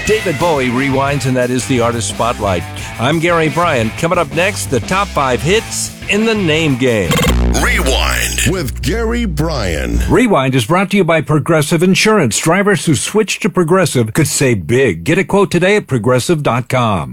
David Bowie rewinds, and that is the Artist Spotlight. I'm Gary Bryan. Coming up next, the top 5 hits in the name game. Rewind with Gary Bryan. Rewind is brought to you by Progressive Insurance. Drivers who switch to Progressive could save big. Get a quote today at Progressive.com.